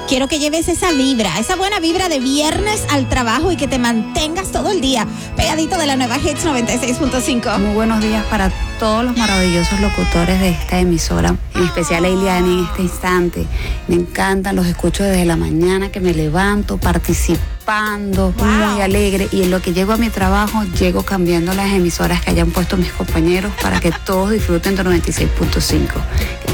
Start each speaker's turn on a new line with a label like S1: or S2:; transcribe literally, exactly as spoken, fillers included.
S1: quiero que lleves esa vibra, esa buena vibra de viernes al trabajo y que te mantengas todo el día pegadito de la nueva Hits noventa y seis punto cinco.
S2: Muy buenos días para todos los maravillosos locutores de esta emisora, en especial a Iliani en este instante. Me encantan, los escucho desde la mañana que me levanto, participando, wow. Muy alegre, y en lo que llego a mi trabajo, llego cambiando las emisoras que hayan puesto mis compañeros para que todos disfruten de noventa y seis punto cinco.